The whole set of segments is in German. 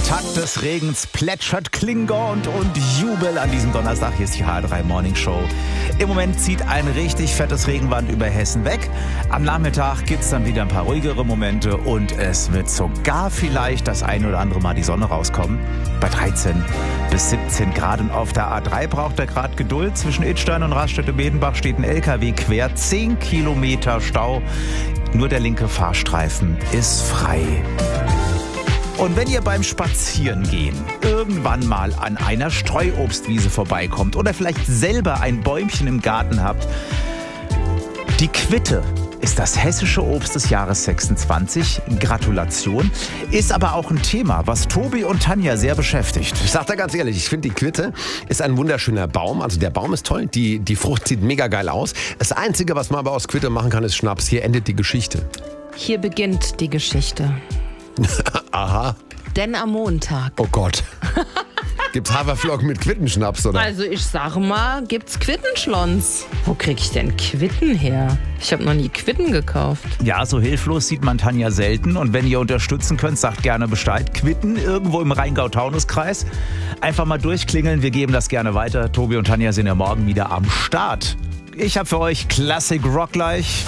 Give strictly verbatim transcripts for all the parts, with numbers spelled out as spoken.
Takt des Regens plätschert Klingeln und Jubel an diesem Donnerstag. Hier ist die H R drei Morning Show. Im Moment zieht ein richtig fettes Regenwand über Hessen weg. Am Nachmittag gibt es dann wieder ein paar ruhigere Momente und es wird sogar vielleicht das ein oder andere Mal die Sonne rauskommen. Bei dreizehn bis siebzehn Grad und auf der A drei braucht er gerade Geduld. Zwischen Idstein und Raststätte-Bedenbach steht ein L K W quer. zehn Kilometer Stau. Nur der linke Fahrstreifen ist frei. Und wenn ihr beim Spazierengehen irgendwann mal an einer Streuobstwiese vorbeikommt oder vielleicht selber ein Bäumchen im Garten habt, die Quitte ist das hessische Obst des Jahres sechsundzwanzig. Gratulation. Ist aber auch ein Thema, was Tobi und Tanja sehr beschäftigt. Ich sag da ganz ehrlich, ich finde, die Quitte ist ein wunderschöner Baum. Also der Baum ist toll, die, die Frucht sieht mega geil aus. Das Einzige, was man aber aus Quitte machen kann, ist Schnaps. Hier endet die Geschichte. Hier beginnt die Geschichte. Aha. Denn am Montag. Oh Gott. Gibt's Haferflocken mit Quittenschnaps, oder? Also ich sage mal, gibt's Quittenschlons. Wo krieg ich denn Quitten her? Ich habe noch nie Quitten gekauft. Ja, so hilflos sieht man Tanja selten. Und wenn ihr unterstützen könnt, sagt gerne Bescheid. Quitten irgendwo im Rheingau-Taunus-Kreis. Einfach mal durchklingeln, wir geben das gerne weiter. Tobi und Tanja sind ja morgen wieder am Start. Ich habe für euch Classic Rock gleich.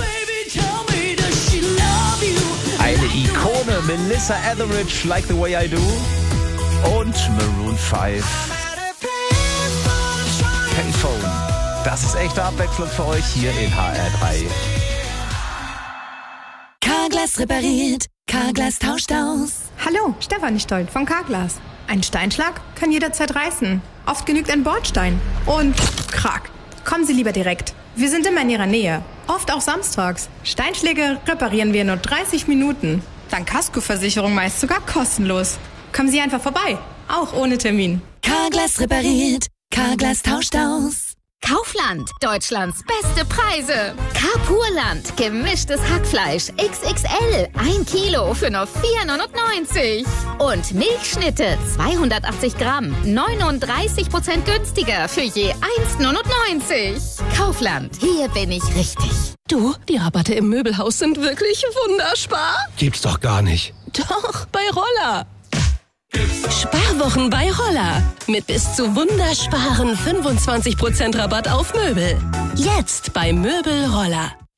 Eine Ikone, Melissa Etheridge, Like the Way I Do. Und Maroon fünf. Payphone. Das ist echte Abwechslung für euch hier in H R drei. Carglass repariert, Carglass tauscht aus. Hallo, Stefanie Stoll von Carglass. Ein Steinschlag kann jederzeit reißen. Oft genügt ein Bordstein. Und krack. Kommen Sie lieber direkt. Wir sind immer in Ihrer Nähe. Oft auch samstags. Steinschläge reparieren wir in nur dreißig Minuten. Dank Kaskoversicherung meist sogar kostenlos. Kommen Sie einfach vorbei. Auch ohne Termin. Carglass repariert, Carglass tauscht aus. Kaufland, Deutschlands beste Preise. Carpurland, gemischtes Hackfleisch X X L, ein Kilo für nur vier neunundneunzig. Und Milchschnitte, zweihundertachtzig Gramm, neununddreißig Prozent günstiger für je eins neunundneunzig. Kaufland, hier bin ich richtig. Du, die Rabatte im Möbelhaus sind wirklich wunderspar. Gibt's doch gar nicht. Doch, bei Roller. Sparwochen bei Roller. Mit bis zu wundersparen fünfundzwanzig Prozent Rabatt auf Möbel. Jetzt bei Möbel Roller.